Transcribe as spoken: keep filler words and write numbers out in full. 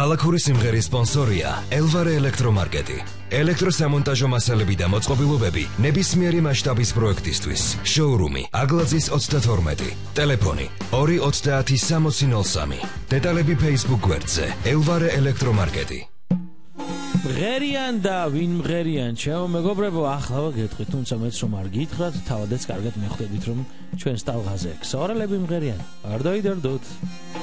ქალაქური სიმღერის სპონსორია ელვარე ელექტრომარკეტი. ელექტროსამონტაჟო მასალები და მოწყობილობები ნებისმიერი მასშტაბის პროექტისთვის. შოურუმი აგლაძის ოცდათორმეტი. ტელეფონი ორი ოცდაათი სამოცი ნოლ სამი. დეტალები Facebook გვერდზე ელვარე ელექტრომარკეტი. მღერიან და ვინ მღერიან ჩემო მეგობრებო, ახლა ვაგეთყვით, თუმცა მეც რომ არ გითხრათ, თავადაც კარგად მეხვდებით რომ ჩვენს ტალღაზე ქსოვრალები მღერიან. არ დაიდარდოთ.